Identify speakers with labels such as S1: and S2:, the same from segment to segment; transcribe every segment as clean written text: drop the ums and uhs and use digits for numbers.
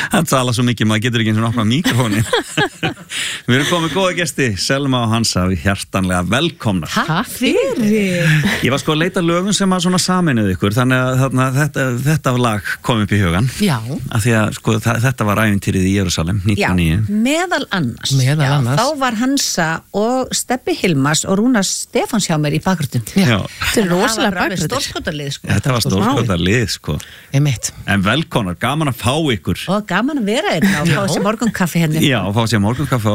S1: Hann tala svo mikið, maður getur ekki eins og opna mikrofónin. Við erum komið góða gesti, Selma og Hansa, hjartanlega velkomnar.
S2: Takk fyrir.
S1: Ég var sko að leita lögum sem að svona saminuð ykkur, þannig að þetta lag kom upp í hugan.
S2: Já.
S1: Af því að sko, þetta var ævintýrið í Jerúsalem, 99.
S3: Já, meðal annars. Þá var Hansa og Stebbi Hilmars og Rúnar Stefáns hjá mér í bakgröndum.
S1: Já.
S2: Þetta er rosalega bakgröndir.
S3: Stórskotarlið, sko.
S1: Þetta var stórskotarlið, sko. En velkomnar, gaman að fá ykkur.
S3: Og gaman að vera hérna og fá sér morgunkaffi hérna.
S1: Já, fá sér morgunkaffi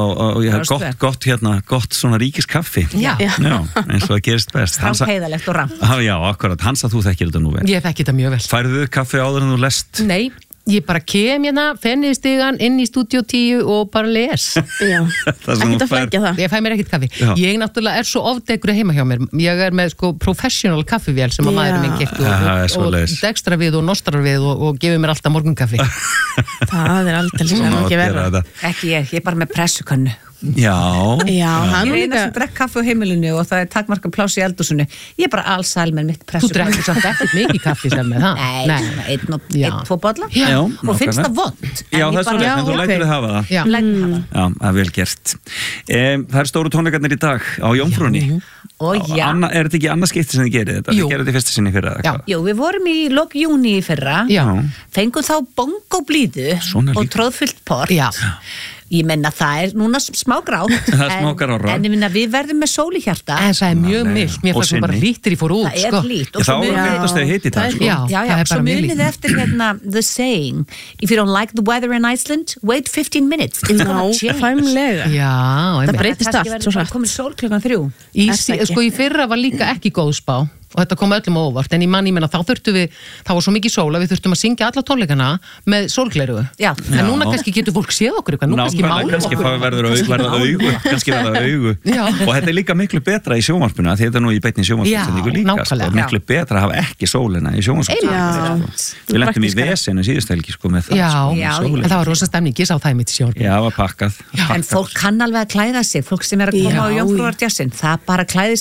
S1: og gott svona ríkiskaffi.
S3: Já.
S1: Eins og það gerist best.
S3: Heiðalegt og ramt.
S1: Já, akkurat. Hansa, þú þekkir þetta nú vel.
S2: Ég þekki þetta mjög vel.
S1: Færðu kaffi áður en þú lest?
S2: Nei, ég bara kem hérna, fennið stigan inn í Stúdíó 10 og bara les.
S4: Já, ekkert að flækja það.
S2: Ég fæ mér ekkert kaffi.
S1: Já.
S2: Ég náttúrulega svo ofdegur heima hjá mér. Ég með sko professional kaffivél sem að maðurinn minn keypti og dekstra við og nostrar við og gefur mér alltaf morgunkaffi.
S4: Það aldrei ekki verða.
S3: Ekki ég er bara með pressukönnu.
S1: Já,
S3: hann er eina sem drekk kaffi á heimilinu og það er takmarka pláss í eldhúsinu. Ég er bara allsæl með mitt pressu.
S2: Þú drekkur samt ekkert mikið kaffi sem með það?
S3: Nei, einn, tvo bolla. Og finnst það vond.
S1: Já, það er svo leitt, en þú lætur þið hafa það.
S3: Já,
S1: það er vel gert. Það er stóru tónleikarnir í dag á Jómfrúnni.
S3: Og já.
S1: Er þetta ekki annað skipti sem þið gerið þetta? Þið gerið þetta í fyrsta sinni fyrra?
S3: Jú, við vorum í lok júní í fyrra. Fengum þá bongo blíðu og tróðfullt port. Ég menna það er núna smá grátt en ég minna við verðum með sól í hjarta
S2: en það er mjög mild, mér fannst það bara hlýttir í fór út
S3: það er hlýtt og
S1: þá er þetta stegi hitt í dag
S3: svo munið eftir hérna the saying, if you don't like the weather in Iceland wait 15 minutes it's gonna change
S4: fæmlega það breytist allt svo hratt
S3: komið sól klukkan 3
S2: sko í fyrra var líka ekki góð spá og þetta kom öllum óvart, en ég menna þá þurftum við, það var svo mikið sól að við þurftum að syngja alla tónleikana með sólgleru en núna kannski getur fólk séð okkur eitthvað, nú kannski málum okkur
S1: kannski verða augu og þetta er líka miklu betra í sjónvarpinu því þetta er nú í beinni sjónvarpinu líka miklu betra að hafa ekki sólina í sjónvarpinu við lentum í vesenu síðustælgi með það
S2: en það var rosa stemning, ég sá það í mitt sjónvarpinu
S1: já, það var pakkað
S3: en fólk kann alveg að klæða sig, fólk sem er að koma á Jómfrúarjazzinn, það bara klæði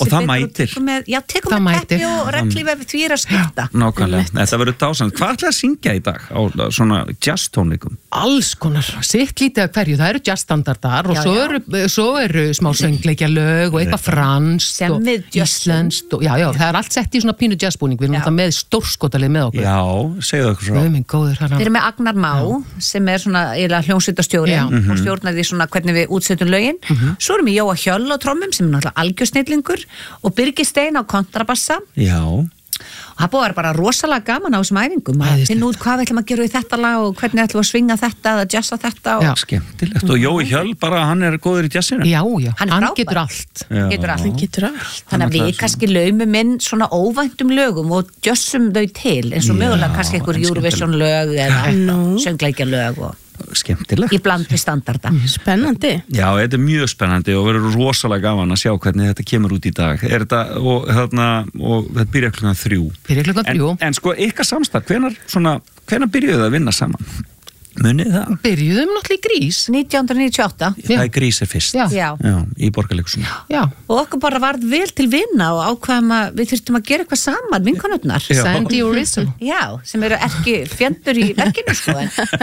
S3: sig og reglífi því er að skipta.
S1: Nákvæmlega, þetta verður dásamt. Hvað ætlaði að syngja í dag á svona jazz tónleikum?
S2: Alls konar, sitt lítið af hverju, það eru jazzstandardar og svo eru smá söngleikja lög og eitthvað franskt og íslenskt og það er allt sett í svona pínu jazzbúning, við erum alltaf með stórskotalið með okkur.
S1: Já, segðu okkur svo.
S3: Þeir eru með Agnar Má sem er svona hljómsveitarstjóri og stjórnar því svona hvernig við útsettum lögin. Svo erum við Jóa Hjöll á trommum sem er náttúrulega algjörsnillingur og Birgir Stein á kontrabassa.
S1: Já.
S3: Og það búið að vera bara rosalega gaman á þessum æfingum að finna út hvað við ætlum að gera í þetta lag og hvernig ætlum að svinga þetta eða jazza þetta
S1: Já, skemmtilegt. Og Jói Hjöll bara, hann er góður í jazzinu?
S2: Já, hann getur allt.
S3: Þannig að við kannski laumum inn svona óvæntum lögum og jazzum þau til eins og mögulega kannski einhver Eurovision lög eða söngleikja lög og
S1: skemmtilegt.
S3: Í bland við standarda.
S4: Spennandi.
S1: Já, þetta er mjög spennandi og verður rosalega gaman að sjá hvernig þetta kemur út í dag. Er þetta, og þetta byrja klukkan 3.
S2: Byrja klukkan 3.
S1: En sko, ykkar samstarf, hvenær byrjuðu það að vinna saman? Munið það?
S2: Byrjuðum náttúrulega í Grís
S3: 1998.
S1: Það er Grís fyrst.
S3: Já.
S1: Í Borgarleikhúsinu.
S2: Já.
S3: Og okkur bara varð vel til vinna og ákvaðum að við þurftum að gera eitthvað saman, vinkonurnar.
S2: Sandy og Rizzo.
S3: Já, sem eru ekki fjendur í verkinu sko,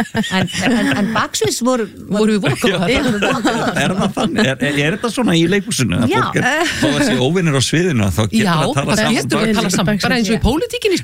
S3: en baksviðs voru
S2: við vorkóðar.
S1: Er það þannig? Er þetta svona í leikhúsinu?
S3: Já.
S1: Þá er þessi óvinnir á sviðinu, þá getur að tala saman.
S2: Já, það getur að tala saman, bara eins og í pólitíkinni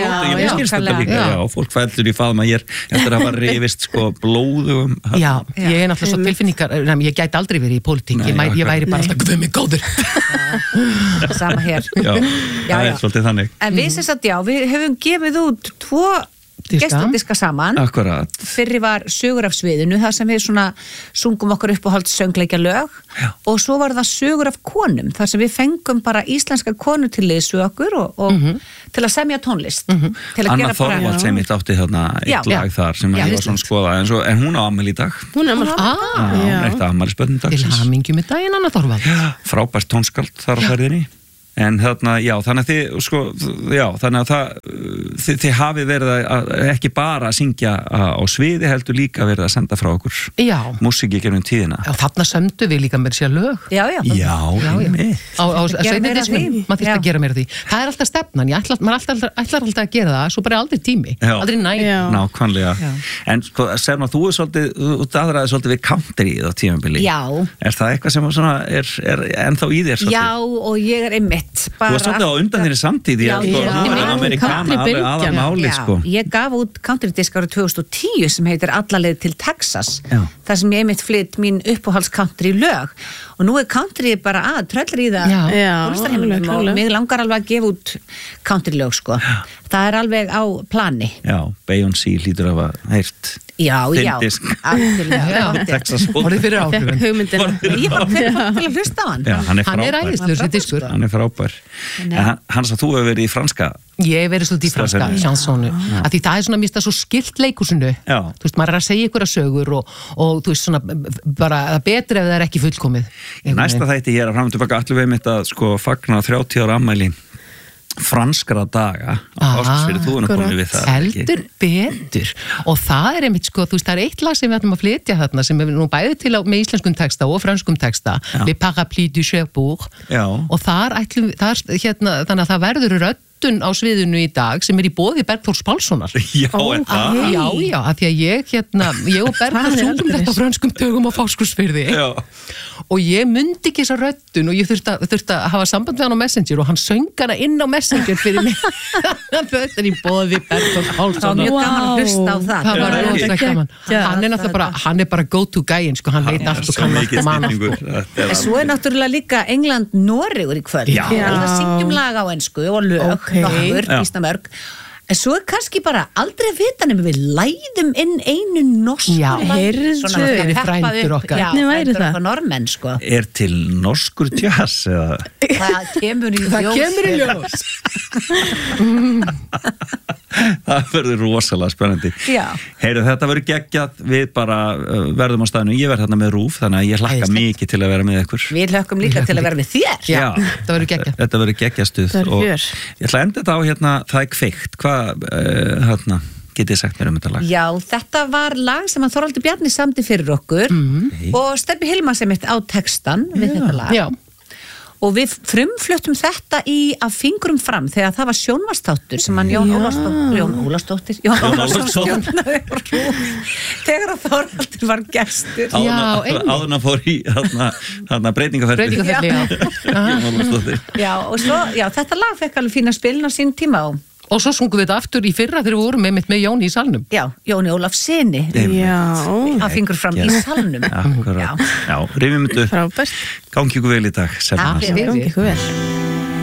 S2: skilst.
S1: Sko blóðum
S2: Já, ég er náttúrulega svo tilfinningar ég gæti aldrei verið í pólitík ég væri bara alltaf guð mig góður
S3: Sama hér
S1: það er svolítið þannig
S3: En við sem sagt við höfum gefið út 2 gestadiska saman.
S1: Akkurat.
S3: Fyrri var Sögur af sviðinu, það sem við svona sungum okkur upp og haldið söngleikja lög og svo var það Sögur af konum, þar sem við fengum bara íslenska konu til liðs við okkur og til að semja tónlist.
S1: Anna Þorvald sem mitt átti þarna eitt lag þar sem ég var svona skoða, en hún á afmæli í dag.
S4: Hún er
S1: afmælisbörn í dag.
S2: Til hamingju með daginn, Anna Þorvald.
S1: Frábært tónskáld þar á ferðinni. En þarna, já, þannig að þið, sko, já, þannig að þið hafi verið að ekki bara að syngja á sviði, heldur líka verið að senda frá okkur músík í gegnum tíðina.
S2: Já, þarna sömdu við líka mér sér lög.
S3: Já.
S1: Já.
S2: Á sveitindisknum, maður þyrfti að gera meira því. Það alltaf stefnan, maður ætlar alltaf að gera það, svo bara aldrei tími, aldrei næg.
S1: Nákvæmlega. En sko, Selma, þú aðraði svolítið við countryið á tímabili.
S3: Já.
S1: Er það eitthvað sem svona er ennþá í þér svolítið?
S3: Já, og ég einmitt.
S1: Þú varst svolítið á undan þeirri samtíð Amerikana aðal máli sko.
S3: Ég gaf út countrydisk árið 2010 sem heitir Alla leið til Texas þar sem ég einmitt flytt mín uppáhalds country lög og nú country bara tröllir í það og mig langar alveg að gefa út country lög sko. Það alveg á plani.
S1: Já, Beyoncé hlýtur að hafa heyrt
S3: Texas
S2: Orðið fyrir áhrifin
S3: Ég bara fyrir að hlusta á hann.
S2: Hann æðislegur sér diskur.
S1: Hann frábær. Hans að þú hefur verið í franska.
S2: Ég hef verið svolítið í franska chansonu. Því það svona mista svo skilt leikursinu. Þú veist, maður að segja ykkur að sögur og þú veist svona bara betur ef það ekki fullkomið.
S1: Næsta þætti ég að fram og tilbaka allir við mitt að sko fagna 30 ára afmæli franskra daga áskilsfyrir þú komið við það
S2: heldur betur og það einmitt sko, þú veist, það eitt lag sem við ætlum að flytja þarna sem er nú bæði til með íslenskum texta og franskum texta Les Parapluies du Cherbourg og þar ætlum þannig að það verður röddun á sviðinu í dag sem er í boði Bergþórs Pálssonar
S1: Já,
S2: að því að ég og Bergþór sungum þetta á franskum dögum á Fáskursfirði og ég myndi ekki þessa röddun og ég þurfti að hafa samband við hann á Messenger og hann söng hana inn á Messenger fyrir mig þetta er í boði Bergþórs Pálssonar
S3: mjög gaman að hlusta á það
S2: var rosalega gaman hann er náttúrulega bara go to gæinn sko, hann veit allt og kann allt og mann
S3: en svo er náttúrulega líka England-Noregur í kvöld það syngjum lag á ensku og lög nokkur, ísnamörg en svo kannski bara aldrei að vita nefnum við læðum inn einu norsku
S2: svona fyrir frændur okkar
S3: hvernig væri það? Normenn, sko.
S1: Er til norskur jazz eða?
S3: Það kemur í ljós
S1: Það verður rosalega spennandi Heyru, þetta verður geggjað við bara verðum á staðinu, ég verð þarna með RÚV þannig að ég hlakka mikið til að vera með ykkur
S3: Við hlökkum líka til að vera með þér
S2: Já, þetta verður geggjað
S1: Þetta verður geggjastuð og ég ætla að enda þetta á það er kveikt getið þið sagt mér þetta lag?
S3: Já, þetta var lag sem að Þorvaldur Bjarni samdi fyrir okkur og Stebbi Hilma sem eitt á textan við þetta lag og við frumfluttum þetta Af fingrum fram þegar það var sjónvarpsþáttur sem hann Jón Ólafsdóttir þegar að Þorvaldur var gestur
S1: áðurna fór í breytingaferli
S3: Jón Ólafsdóttir þetta lag fekk alveg fína spilin á sín tíma
S2: og svo sungum við þetta aftur í fyrra þegar við vorum með Jóni í salnum
S3: Jóni Ólafssyni Af fingur fram í salnum
S1: Já, rifjum þetta upp Gangi ykkur vel í dag
S3: Gangi ykkur vel